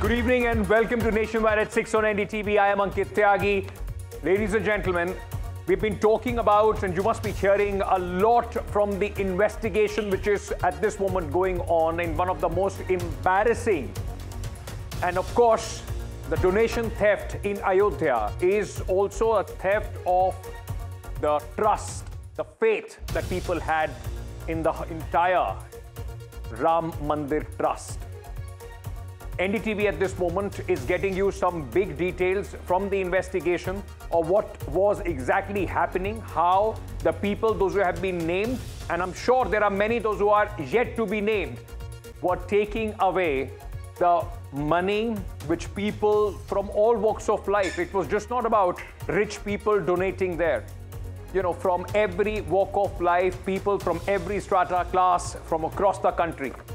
Good evening and welcome to Nationwide at 6 on NDTV. I am Ankit Tyagi. Ladies and gentlemen, we've been talking about, and you must be hearing a lot from the investigation which is at this moment going on in one of the most embarrassing. And of course, the donation theft in Ayodhya is also a theft of the trust, the faith that people had in the entire Ram Mandir Trust. NDTV at this moment is getting you some big details from the investigation of what was exactly happening, how the people, those who have been named, and I'm sure there are many those who are yet to be named, were taking away the money which people from all walks of life, it was just not about rich people donating there. You know, from every walk of life, people from every strata class from across the country.